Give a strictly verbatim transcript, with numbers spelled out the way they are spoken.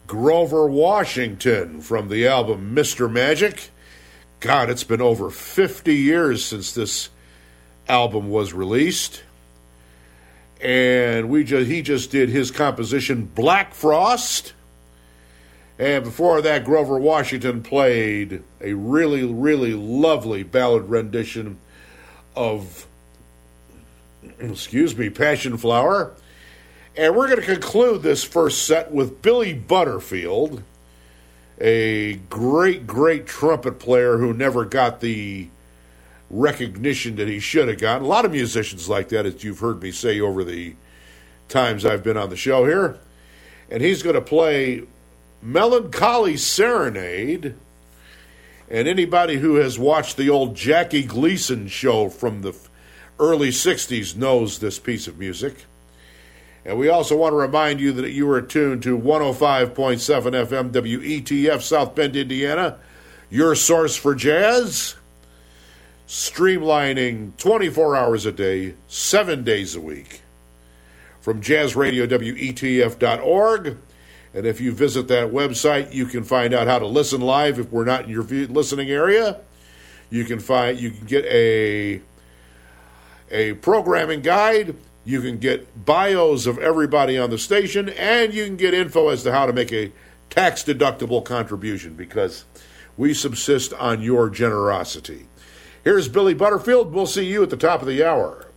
Grover Washington from the album Mister Magic. God, it's been over fifty years since this album was released. And we just he just did his composition Black Frost. And before that, Grover Washington played a really, really lovely ballad rendition of, excuse me, Passion Flower. And we're going to conclude this first set with Billy Butterfield, a great, great trumpet player who never got the recognition that he should have gotten. A lot of musicians like that, as you've heard me say over the times I've been on the show here. And he's going to play Melancholy Serenade. And anybody who has watched the old Jackie Gleason show from the early sixties knows this piece of music. And we also want to remind you that you are tuned to one oh five point seven F M W E T F, South Bend, Indiana, your source for jazz, streamlining twenty-four hours a day, seven days a week, from jazz radio W E T F dot org. And if you visit that website, you can find out how to listen live if we're not in your listening area. You can find you can get a a programming guide. You can get bios of everybody on the station, and you can get info as to how to make a tax-deductible contribution, because we subsist on your generosity. Here's Billy Butterfield. We'll see you at the top of the hour.